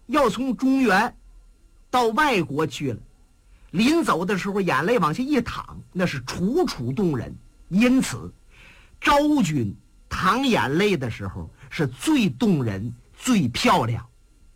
要从中原到外国去了，临走的时候眼泪往下一淌，那是楚楚动人。因此昭君淌眼泪的时候是最动人最漂亮，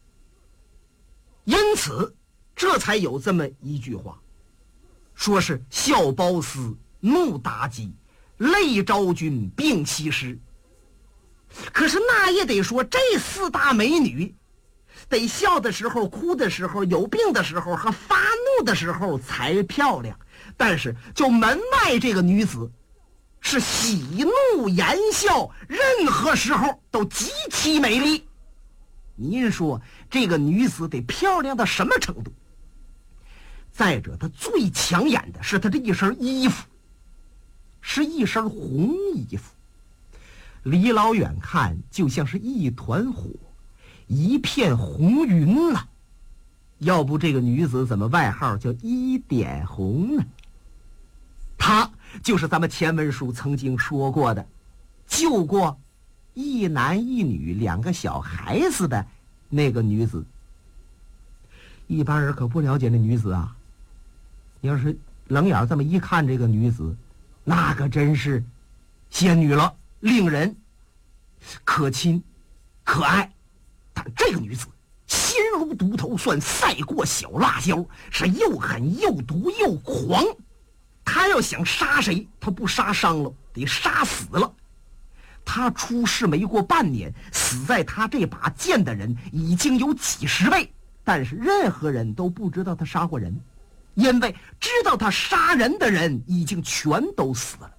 因此这才有这么一句话，说是笑褒姒怒妲己，泪昭君并其师。可是那也得说，这四大美女得笑的时候、哭的时候、有病的时候和发怒的时候才漂亮，但是就门外这个女子是喜怒言笑，任何时候都极其美丽。您说这个女子得漂亮到什么程度？再者，她最抢眼的是她这一身衣服，是一身红衣服，离老远看就像是一团火，一片红云呐。要不这个女子怎么外号叫一点红呢？她就是咱们前文书曾经说过的，救过一男一女两个小孩子的那个女子。一般人可不了解那女子啊，要是冷眼这么一看这个女子，那可真是仙女了，令人可亲可爱。但这个女子心如毒头蒜，赛过小辣椒，是又狠又毒又狂。她要想杀谁，她不杀伤了，得杀死了。她出世没过半年，死在她这把剑的人已经有几十位，但是任何人都不知道她杀过人，因为知道她杀人的人已经全都死了。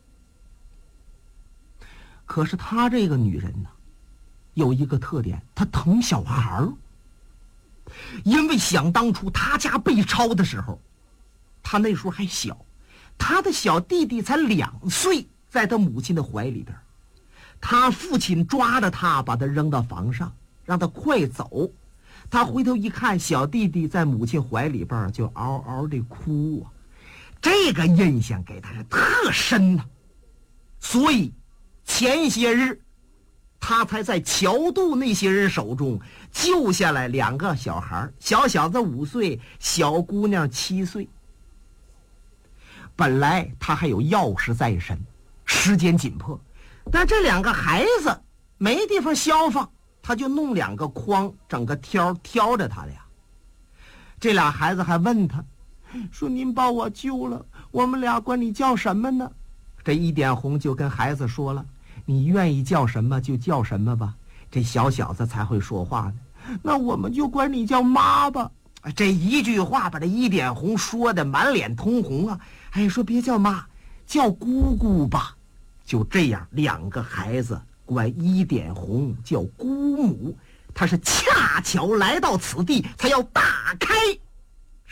可是她这个女人呢，有一个特点，她疼小孩儿。因为想当初她家被抄的时候，她那时候还小，她的小弟弟才2岁，在她母亲的怀里边，她父亲抓着她，把她扔到房上，让她快走。她回头一看，小弟弟在母亲怀里边就嗷嗷的哭啊，这个印象给她是特深呐。所以前些日他才在桥渡那些人手中救下来2个小孩，小小子5岁，小姑娘7岁。本来他还有要事在身，时间紧迫，但这2个孩子没地方消放，他就弄2个筐，整个挑着他俩。这俩孩子还问他说：“您把我救了，我们俩管你叫什么呢？”这一点红就跟孩子说了：“你愿意叫什么就叫什么吧。”这小小子才会说话呢。那我们就管你叫妈吧。这一句话把这一点红说的满脸通红啊！说别叫妈，叫姑姑吧。就这样，2个孩子管一点红叫姑母。他是恰巧来到此地，才要大开